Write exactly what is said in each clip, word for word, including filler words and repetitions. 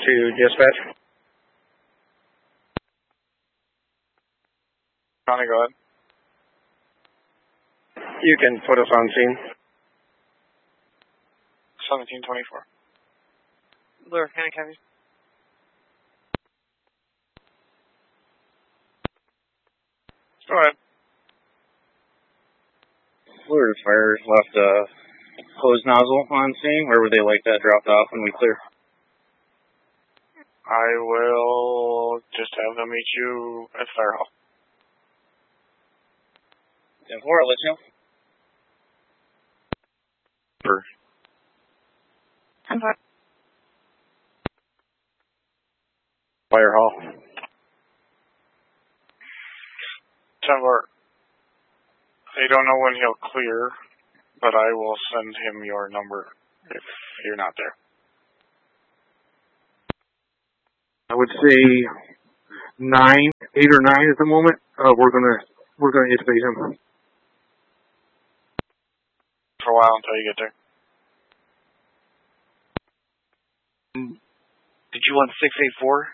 to dispatch. Connie, go ahead. You can put us on scene. seventeen twenty-four. Blue Earth County, copy. Go ahead. Blue Earth Fire left a hose nozzle on scene. Where would they like that dropped off when we clear? I will just have them meet you at Fire Hall. ten four, I'll let you know. For ten four. Fire Hall. ten four. I don't know when he'll clear, but I will send him your number if you're not there. I would say nine, eight or nine at the moment. Uh, we're gonna we're gonna intubate him For a while until you get there. Did you want six eight four?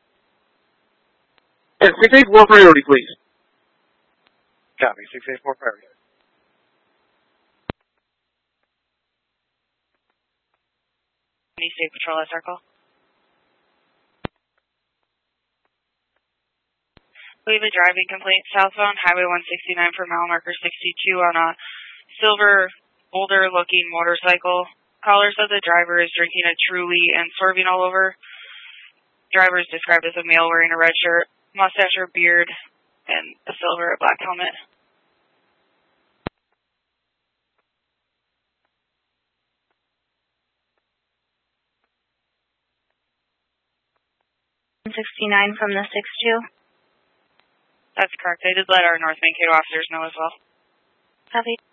Yeah, six eight four priority, please. Copy, six eight four priority. Any State Patrol at Circle? We have a driving complaint southbound Highway one sixty-nine for mile marker sixty-two on a silver, older-looking motorcycle. Caller said the driver is drinking a Truly and swerving all over. Driver is described as a male wearing a red shirt, mustache or beard, and a silver or black helmet. one sixty-nine from the six two. That's correct. I did let our North Mankato officers know as well. Copy.